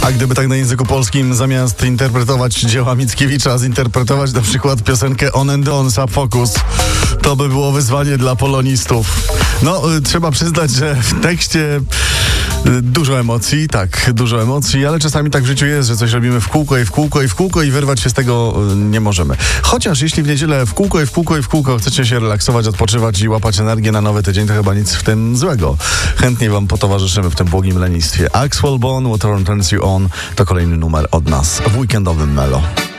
A gdyby tak na języku polskim zamiast interpretować dzieła Mickiewicza, zinterpretować na przykład piosenkę On and On, Sub Focus, to by było wyzwanie dla polonistów. No, trzeba przyznać, że w tekście dużo emocji, tak, dużo emocji, ale czasami tak w życiu jest, że coś robimy w kółko i w kółko i w kółko i wyrwać się z tego nie możemy. Chociaż jeśli w niedzielę w kółko i w kółko i w kółko chcecie się relaksować, odpoczywać i łapać energię na nowy tydzień, to chyba nic w tym złego. Chętnie wam potowarzyszymy w tym błogim lenistwie. Axwell Bone, What Turns You On to kolejny numer od nas w weekendowym Melo.